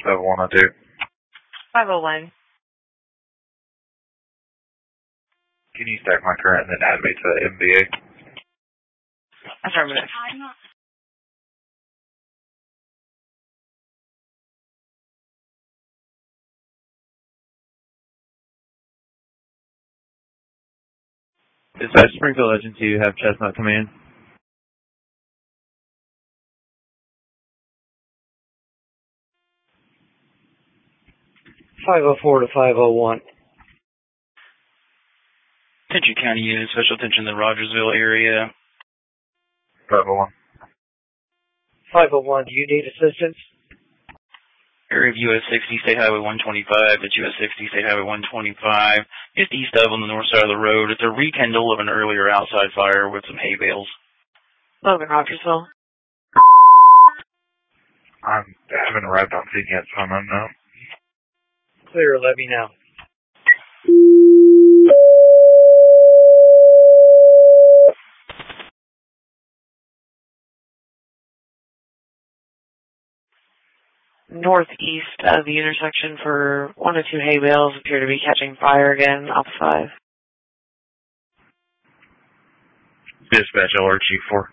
7102. 501. Can you stack my current and then add me to the MBA? Affirmative. Dispatch Springfield Legend 2, have Chestnut come in. .504 to 501. Attention County Unit, special attention in the Rogersville area. 501. 501, do you need assistance? Area of US 60, State Highway 125. That's US 60, State Highway 125. Just east of on the north side of the road. It's a rekindle of an earlier outside fire with some hay bales. Logan, Rogersville. I haven't arrived on scene yet, so I'm unknown. Clear, let me know. Northeast of the intersection for 1 or 2 hay bales appear to be catching fire again off 5. Dispatch LR Chief 4.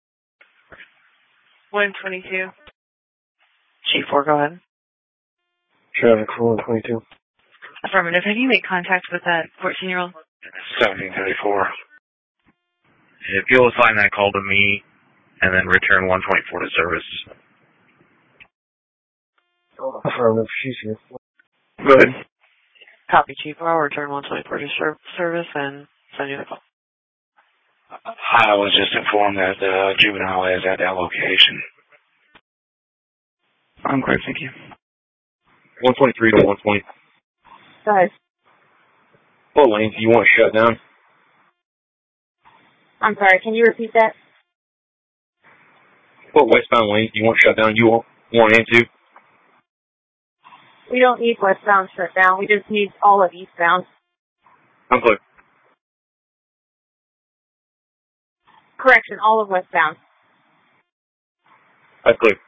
122. Chief 4, go ahead. Traffic for 122. Affirmative. Have you made contact with that 14-year-old? 1734. If you'll assign that call to me and then return 124 to service. Affirmative, she's here. Go ahead. Copy, Chief 4. I'll return 124 to service and send you the call. I was just informed that the juvenile is at that location. I'm great, thank you. 123 to 120. Guys. What lanes do you want shut down? I'm sorry, can you repeat that? What westbound lanes do you want shut down? You want 1 and 2? We don't need westbound shut down. We just need all of eastbound. I'm clear. Correction, all of westbound. That's clear.